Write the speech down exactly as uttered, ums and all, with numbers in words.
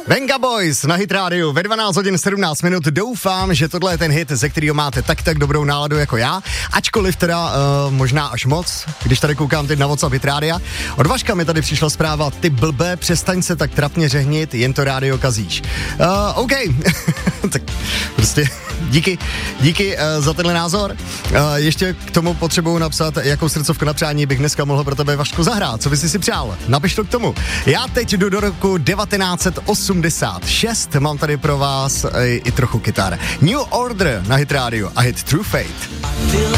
Venga Boys na Hit Radio ve dvanáct hodin sedmnáct minut. Doufám, že tohle je ten hit, ze kterého máte tak tak dobrou náladu jako já, ačkoliv teda uh, možná až moc, když tady koukám teď na WhatsApp Hit Rádia. Od Vaška mi tady přišla zpráva: ty blbé, přestaň se tak trapně řehnit, jen to rádio kazíš. Uh, OK, tak prostě díky, díky uh, za tenhle názor. Uh, ještě k tomu potřebuju napsat, jakou srdcovku na přání bych dneska mohl pro tebe, Vašku, zahrát. Co bys si přál? Napiš to k tomu. Já teď jdu do roku devatenáct osmdesát šest, mám tady pro vás i, i trochu kytar. New Order na Hit Radio a hit True Fate.